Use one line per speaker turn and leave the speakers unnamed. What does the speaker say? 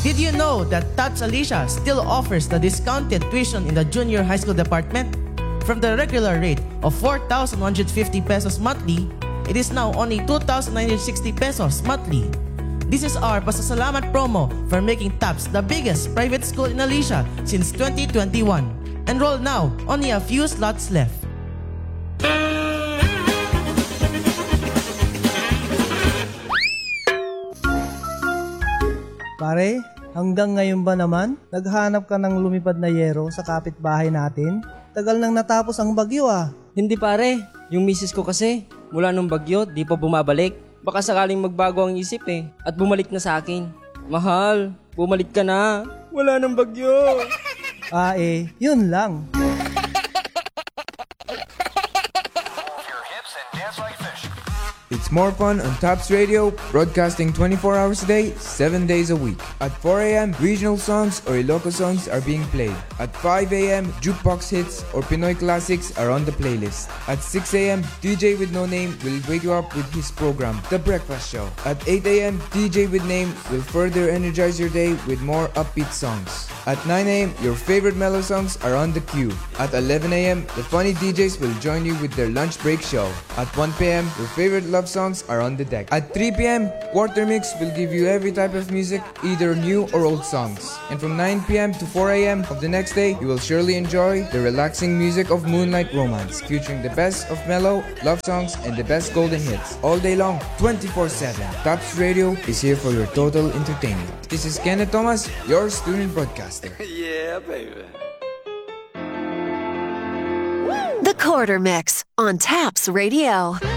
Did you know that TAPS Alicia still offers the discounted tuition in the junior high school department? From the regular rate of 4,150 pesos monthly, it is now only 2,960 pesos monthly. This is our pasasalamat promo for making TAPS the biggest private school in Alicia since 2021. Enroll now, only a few slots left.
Pare, hanggang ngayon ba naman, naghanap ka ng lumipad na yero sa kapitbahay natin? Tagal nang natapos ang bagyo ah.
Hindi pare, yung misis ko kasi, mula nung bagyo, di pa bumabalik. Baka sakaling magbago ang isip at bumalik na sa akin. Mahal, bumalik ka na. Wala nang bagyo.
Yun lang.
It's more fun on TAPS Radio, broadcasting 24 hours a day, 7 days a week. At 4 a.m., regional songs or Ilocos songs are being played. At 5 a.m., jukebox hits or Pinoy classics are on the playlist. At 6 a.m., DJ with No Name will wake you up with his program, The Breakfast Show. At 8 a.m., DJ with Name will further energize your day with more upbeat songs. At 9 a.m., your favorite mellow songs are on the queue. At 11 a.m., the funny DJs will join you with their lunch break show. At 1 p.m., your favorite love songs are on the deck. At 3 p.m., Quarter Mix will give you every type of music, either new or old songs. And from 9 p.m. to 4 a.m. of the next day, you will surely enjoy the relaxing music of Moonlight Romance, featuring the best of mellow, love songs, and the best golden hits. All day long, 24/7. TAPS Radio is here for your total entertainment. This is Kenneth Thomas, your student broadcaster.
Yeah, baby.
The Quarter Mix on TAPS Radio.